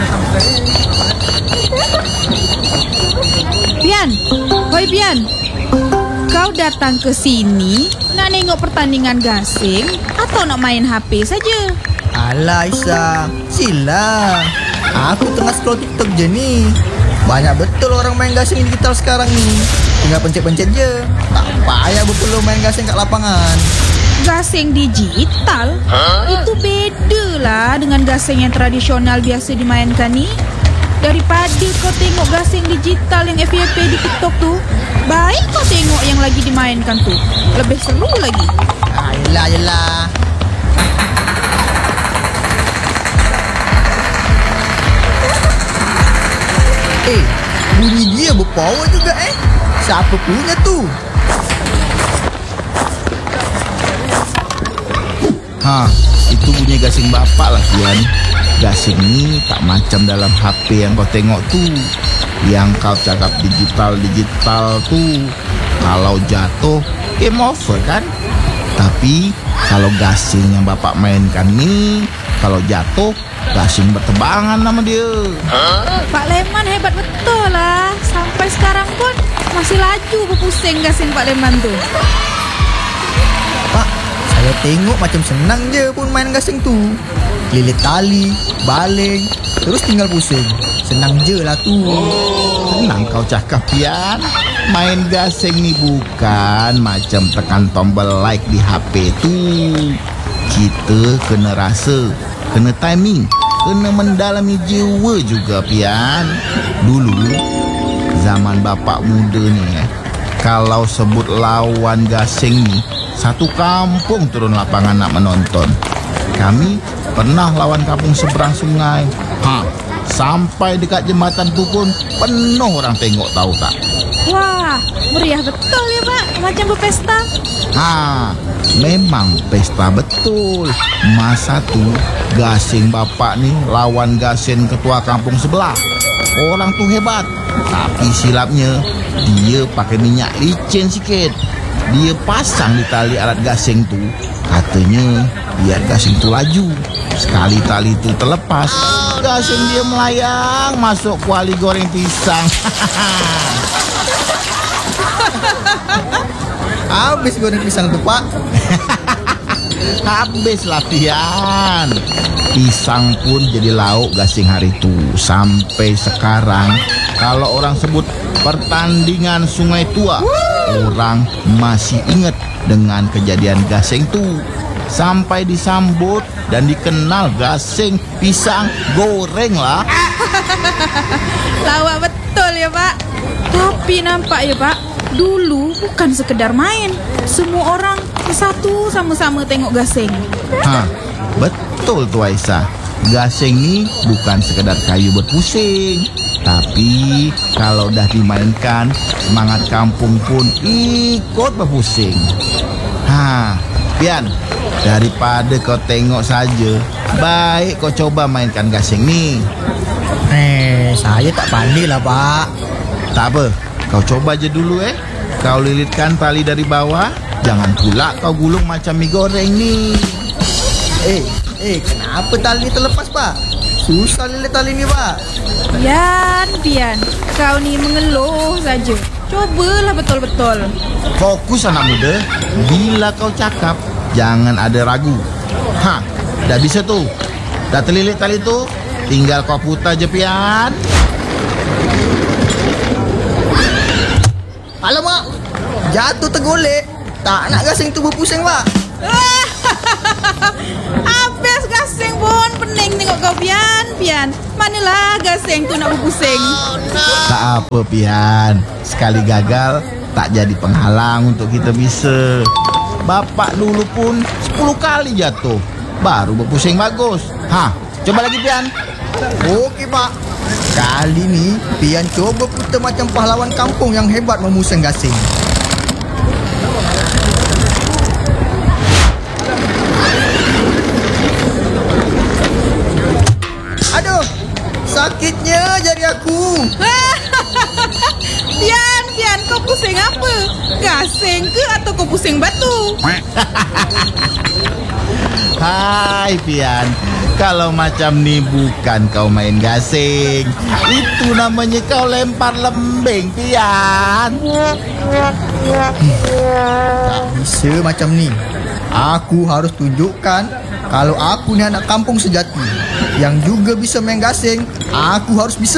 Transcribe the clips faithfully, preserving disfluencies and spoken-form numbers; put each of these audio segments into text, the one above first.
Pian, hoi Pian, kau datang ke sini nak nengok pertandingan gasing atau nak main H P saja? Alah Aisyah, sila. Aku tengah scroll TikTok je ni. Banyak betul orang main gasing digital sekarang ni. Tinggal pencet-pencet je. Tak payah perlu main gasing kat lapangan. Gasing digital? Huh? Itu beda lah dengan gasing yang tradisional biasa dimainkan ni. Daripada kau tengok gasing digital yang F Y P di TikTok tu, baik kau tengok yang lagi dimainkan tu. Lebih seru lagi. Ayolah, ayolah. Eh, bunyi dia berpower juga eh. Siapa punya tu? Ha, itu bunyi gasing bapak lah Pian. Gasing ni tak macam dalam H P yang kau tengok tu. Yang kau cakap digital-digital tu, kalau jatuh, game over kan? Tapi kalau gasing yang bapak mainkan ni, kalau jatuh, gasing bertebangan nama dia. Pak Leman hebat betul lah. Sampai sekarang pun masih laju berpusing gasing Pak Leman tu. Pak, saya tengok macam senang je pun main gasing tu. Lilit tali, baling, terus tinggal pusing. Senang je lah tu. Senang kau cakap Pian. Main gasing ni bukan macam tekan tombol like di H P tu. Kita kena rasa, kena timing, kena mendalami jiwa juga Pian. Dulu zaman bapak muda ni eh, kalau sebut lawan gasing ni, satu kampung turun lapangan nak menonton. Kami pernah lawan kampung seberang sungai. Ha, sampai dekat jembatan tu pun penuh orang tengok, tahu tak? Wah, meriah betul ya Pak, macam berpesta. Ha, memang pesta betul. Masa tu gasing bapak ni lawan gasing ketua kampung sebelah. Orang tu hebat, tapi silapnya dia pakai minyak licin sikit. Dia pasang di tali alat gasing tu, katanya biar gasing tu laju. Sekali tali tu terlepas, gasing dia melayang masuk kuali goreng pisang. Habis goreng pisang tu Pak. Habis latihan. Pisang pun jadi lauk gasing hari itu. Sampai sekarang kalau orang sebut pertandingan Sungai Tua, orang masih ingat dengan kejadian gasing tu. Sampai disambut dan dikenal gasing pisang goreng lah. Lawak betul ya Pak. Tapi nampak ya Pak, dulu bukan sekedar main. Semua orang bersatu sama-sama tengok gasing. Ha, betul tu Aisyah. Gasing ni bukan sekedar kayu berpusing, tapi kalau dah dimainkan, semangat kampung pun ikut berpusing. Ha, Pian, daripada kau tengok saja, baik kau coba mainkan gasing ni. Eh, saya tak pandai lah Pak. Tak apa, kau coba je dulu eh. Kau lilitkan tali dari bawah, jangan pula kau gulung macam mie goreng ni. Eh, eh, kenapa tali terlepas Pak? Susah lilit tali ni Pak. Pian, Pian, kau ni mengeluh saja. Cobalah betul-betul. Fokus anak muda. Bila kau cakap, jangan ada ragu. Ha, dah bisa tu. Dah terlilit tali tu, tinggal kau putar je Pian. Alamak, jatuh tergolek. Tak nak gasing tu berpusing Pak. Habis gasing pun pening tengok kau Pian, Pian. Manalah gasing tu nak berpusing. Oh, no. Tak apa Pian, sekali gagal tak jadi penghalang untuk kita bisa. Bapak dulu pun sepuluh kali jatuh, baru berpusing bagus. Ha, coba lagi Pian. Okey Pak. Kali ni Pian coba putar macam pahlawan kampung yang hebat memusing gasing. Aduh, sakitnya jari aku. Pian, Pian, kau pusing apa? Gasing ke atau kau pusing batu? Hai Pian, Kalau macam ni bukan kau main gasing, itu namanya kau lempar lembing, Pian. Tak bisa macam ni. Aku harus tunjukkan kalau aku ni anak kampung sejati yang juga bisa main gasing. Aku harus bisa.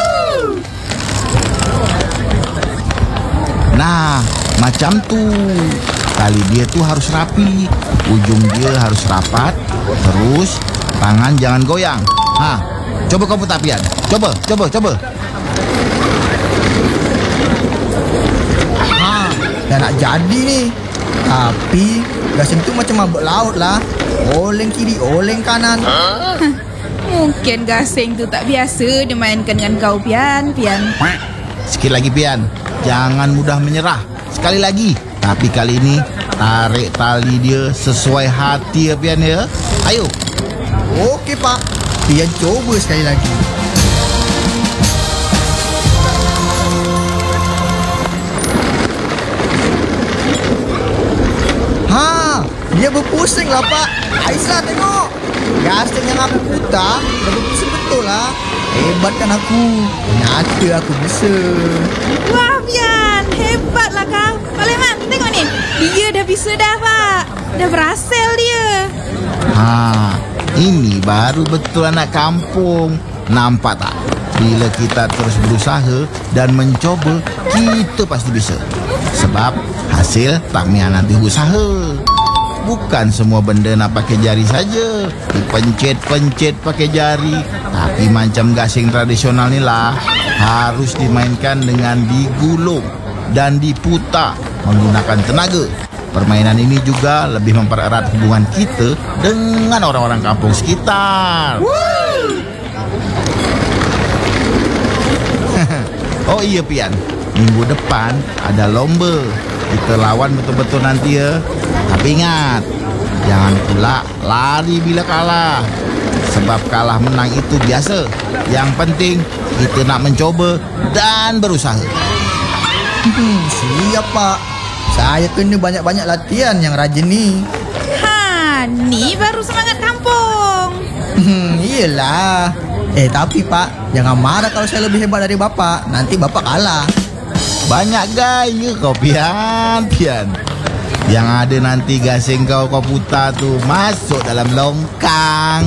Nah, macam tu. Tali dia tu harus rapi, ujung dia harus rapat, terus tangan jangan goyang. Ha, coba kau putar, Pian. Coba, coba, coba. Ha, dah nak jadi ni. Tapi gasing tu macam mabuk laut lah. Oleng kiri, oleng kanan. Mungkin gasing tu tak biasa dimainkan dengan kau, Pian. Pian. Sikit lagi, Pian. Jangan mudah menyerah. Sekali lagi. Tapi kali ini tarik tali dia sesuai hati ya, Pian ya. Ayo. Okey Pak. Pian coba sekali lagi. Ha, dia berpusing lah Pak. Aisyah tengok. Gasing yang aku putar dah berpusing betul lah. Hebat kan aku. Ternyata aku bisa. Wah, Pian. Hebatlah kau. Pak Leman, tengok ni. Dia dah bisa dah, Pak. Dah berhasil dia. Ha, ini baru betul anak kampung. Nampak tak? Bila kita terus berusaha dan mencoba, kita pasti bisa. Sebab hasil tak mia nanti usaha. Bukan semua benda nak pakai jari saja. Dipencet-pencet pakai jari. Tapi macam gasing tradisional ni lah, harus dimainkan dengan digulung dan diputar menggunakan tenaga. Permainan ini juga lebih mempererat hubungan kita dengan orang-orang kampung sekitar. Oh iya, Pian, minggu depan ada lomba. Kita lawan betul-betul nanti ya. Tapi ingat, jangan pula lari bila kalah. Sebab kalah menang itu biasa. Yang penting kita nak mencoba dan berusaha. Hmm, siap Pak. Saya kena banyak-banyak latihan yang rajin ni. Ha, ni baru semangat kampung. Hmm, iyalah. Eh tapi Pak, jangan marah kalau saya lebih hebat dari Bapak. Nanti Bapak kalah. Banyak gaya kau, Pian, Pian. Yang ada nanti gasing kau kau putar tu masuk dalam longkang.